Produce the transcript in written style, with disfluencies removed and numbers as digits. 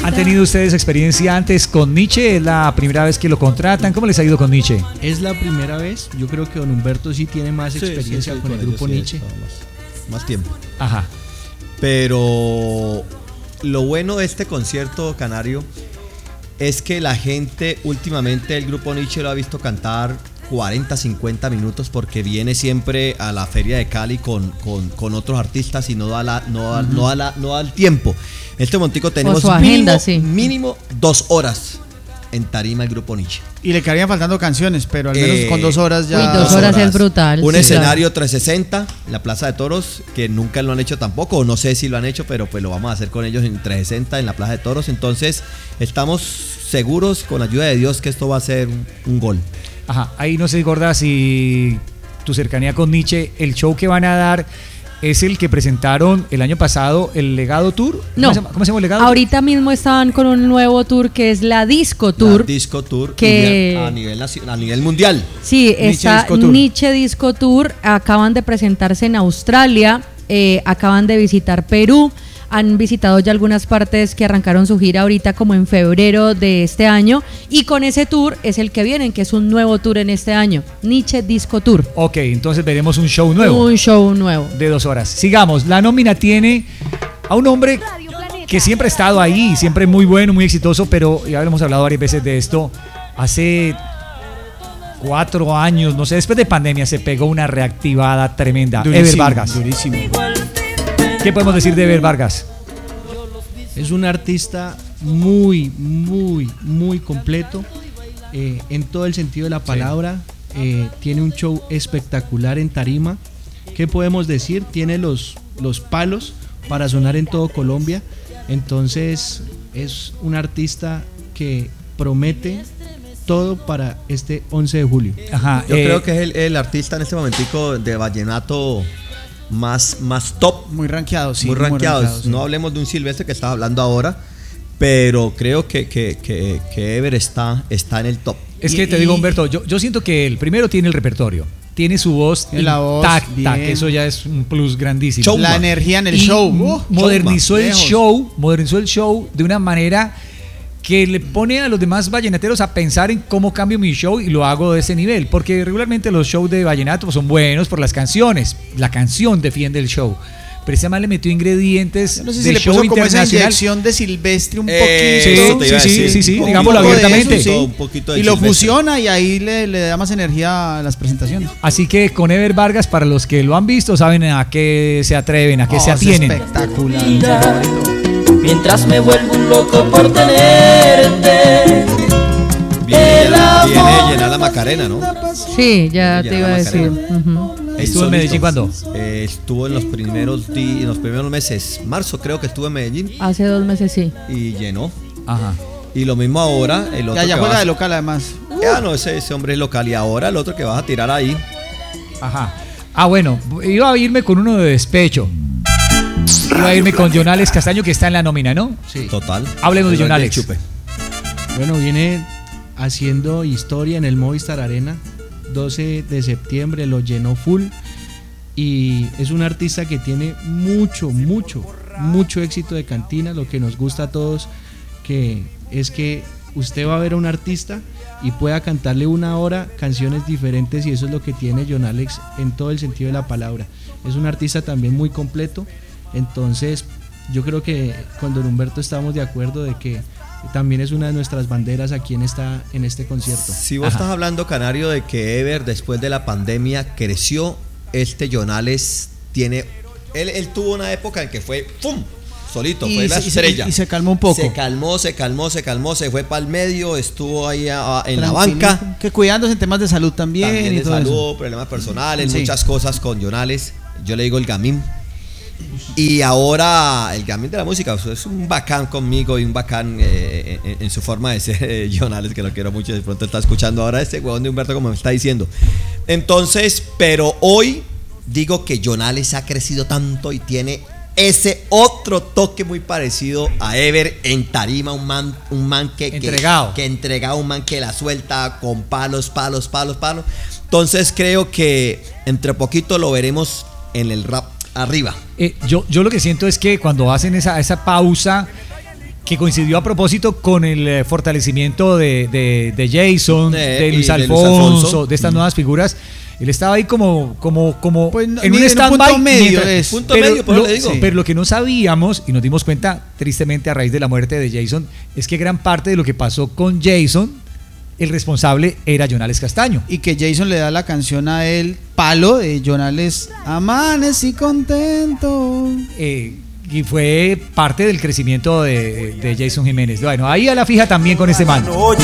¿Han tenido ustedes experiencia antes con Nietzsche? ¿Es la primera vez que lo contratan? ¿Cómo les ha ido con Nietzsche? Es la primera vez. Yo creo que don Humberto sí tiene más experiencia con el grupo Nietzsche. Más tiempo. Ajá. Pero lo bueno de este concierto, Canario, es que la gente últimamente el grupo Nietzsche lo ha visto cantar 40, 50 minutos porque viene siempre a la Feria de Cali con otros artistas y no da el tiempo. En este momentico tenemos mínimo 2 horas en tarima el grupo Nietzsche. Y le quedarían faltando canciones, pero al menos con 2 horas ya. Uy, 2 horas es brutal. Un escenario 360 en la Plaza de Toros, que nunca lo han hecho tampoco, o no sé si lo han hecho, pero pues lo vamos a hacer con ellos en 360 en la Plaza de Toros. Entonces estamos seguros, con la ayuda de Dios, que esto va a ser un gol. Ajá, ahí no sé, Gorda, si tu cercanía con Nietzsche, el show que van a dar es el que presentaron el año pasado, el Legado Tour. No, ¿Cómo se llama el Legado ahorita Tour? Mismo estaban con un nuevo tour que es la Disco Tour. La Disco Tour que a nivel mundial. Sí, está Nietzsche Disco Tour. Acaban de presentarse en Australia, acaban de visitar Perú. Han visitado ya algunas partes que arrancaron su gira ahorita como en febrero de este año, y con ese tour es el que vienen, que es un nuevo tour en este año, Nietzsche Disco Tour. Ok, entonces veremos un show nuevo. Un show nuevo. De 2 horas. Sigamos, la nómina tiene a un hombre que siempre ha estado ahí, siempre muy bueno, muy exitoso, pero ya hemos hablado varias veces de esto. Hace 4 años, no sé, después de pandemia se pegó una reactivada tremenda. Durísimo, Ever Vargas. Durísimo. ¿Qué podemos decir de Ever Vargas? Es un artista muy, muy, muy completo en todo el sentido de la palabra. Tiene un show espectacular en tarima. ¿Qué podemos decir? Tiene los palos para sonar en todo Colombia. Entonces es un artista que promete todo para este 11 de julio. Ajá, yo creo que es el artista en este momentico de vallenato más top. Muy rankeado, sí. Muy rankeados. No hablemos de un Silvestre que estaba hablando ahora, pero creo que Ever está en el top. Es que te digo, Humberto, yo siento que el primero tiene el repertorio, tiene su voz intacta, que eso ya es un plus grandísimo. Showman. La energía en el show. Modernizó el show de una manera que le pone a los demás vallenateros a pensar en cómo cambio mi show y lo hago de ese nivel, porque regularmente los shows de vallenato son buenos por las canciones, la canción defiende el show, pero ese man le metió ingredientes no sé si de le show puso como esa internacional. inyección de Silvestre un poquito. Sí, digámoslo abiertamente. Un y lo fusiona y ahí le da más energía a las presentaciones. Así que con Ever Vargas, para los que lo han visto, saben a qué se atreven, a qué se atienen. Espectacular. Mientras me vuelvo un loco por tenerte. Viene llenar la Macarena, ¿no? Sí, ya te iba a decir. ¿Estuvo en Medellín cuándo? Estuvo en los primeros meses. Marzo creo que estuvo en Medellín. Hace 2 meses, sí. Y llenó. Ajá. Y lo mismo ahora. El otro ya juega de local además. Ya no, ese hombre es local. Y ahora el otro que vas a tirar ahí. Ajá. Ah, bueno, iba a irme con uno de despecho. Iba a irme con John Alex Castaño, que está en la nómina, ¿no? Sí. Total. Hablemos de John Alex. Bueno, viene haciendo historia en el Movistar Arena. 12 de septiembre lo llenó full. Y es un artista que tiene mucho éxito de cantina. Lo que nos gusta a todos es que usted va a ver a un artista y pueda cantarle 1 hora canciones diferentes, y eso es lo que tiene John Alex en todo el sentido de la palabra. Es un artista también muy completo. Entonces yo creo que con don Humberto estamos de acuerdo de que también es una de nuestras banderas aquí en este concierto. Si vos estás hablando, Canario, de que Ever después de la pandemia creció, John Alex tiene... Él tuvo una época en que fue ¡pum! Solito, fue la estrella. Y se calmó un poco. Se calmó, se fue para el medio, estuvo ahí en la banca. Que cuidándose en temas de salud también y de todo salud, eso. Problemas personales, muchas cosas con John Alex. Yo le digo el gamín. Y ahora el gamín de la música es un bacán conmigo y un bacán en su forma de ser, John Alex, que lo quiero mucho. De pronto está escuchando ahora este huevón de Humberto como me está diciendo. Entonces, pero hoy digo que John Alex ha crecido tanto y tiene ese otro toque muy parecido a Ever en tarima, un man que entregado, un man que la suelta con palos. Entonces creo que entre poquito lo veremos en el rap arriba. Yo lo que siento es que cuando hacen esa pausa, que coincidió a propósito con el fortalecimiento de Jason, de Luis Alfonso, de estas nuevas figuras. Él estaba ahí como Pues, en un stand-by medio. Pero lo que no sabíamos, y nos dimos cuenta tristemente a raíz de la muerte de Jason, es que gran parte de lo que pasó con Jason, el responsable era Jonales Castaño. Y que Jason le da la canción a él, Palo, de Jonales, Amanecí contento. Y fue parte del crecimiento de Jason Jiménez. Bueno, ahí a la fija también con ese man.